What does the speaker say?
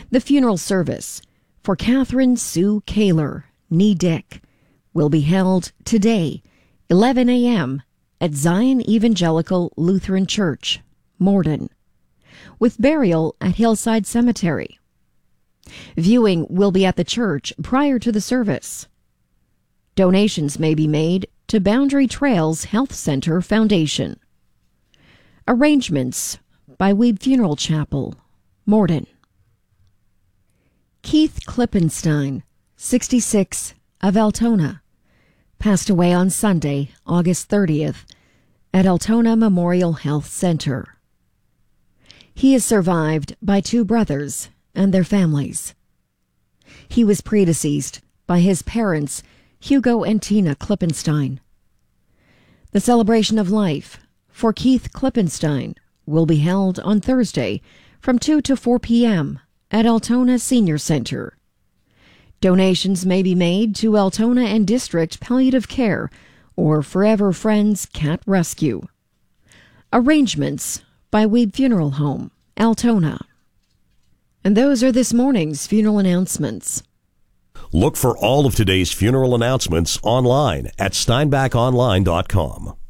The funeral service for Catherine Sue Kaler, nee Dick, will be held today, 11 a.m., at Zion Evangelical Lutheran Church, Morden, with burial at Hillside Cemetery. Viewing will be at the church prior to the service. Donations may be made to Boundary Trails Health Center Foundation. Arrangements by Weeb Funeral Chapel, Morden. Keith Klippenstein, 66, of Altona, passed away on Sunday, August 30th, at Altona Memorial Health Center. He is survived by 2 brothers and their families. He was predeceased by his parents, Hugo and Tina Klippenstein. The celebration of life for Keith Klippenstein will be held on Thursday from 2 to 4 p.m. at Altona Senior Center. Donations may be made to Altona and District Palliative Care or Forever Friends Cat Rescue. Arrangements by Weeb Funeral Home, Altona. And those are this morning's funeral announcements. Look for all of today's funeral announcements online at steinbachonline.com.